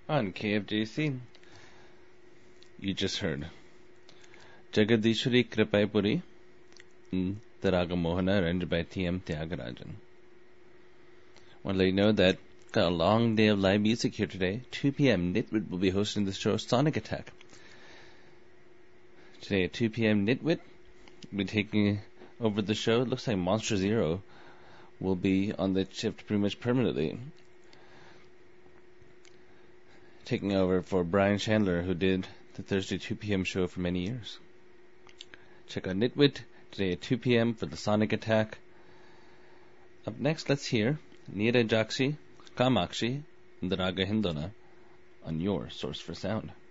On KFJC, you just heard Jagadishwari Kripaipuri, the Raga Mohana, arranged by T.M. Tyagarajan. I want to let you know that got a long day of live music here today. 2 p.m. Nitwit will be hosting the show Sonic Attack. Today at 2 p.m. Nitwit will be taking over the show. It looks like Monster Zero will be on the shift pretty much permanently, taking over for Brian Chandler, who did the Thursday 2 p.m. show for many years. Check out Nitwit today at 2 p.m. for the Sonic Attack. Up next, let's hear Neera Jakshi, Kamakshi, and the Raga Hindona on your Source for Sound.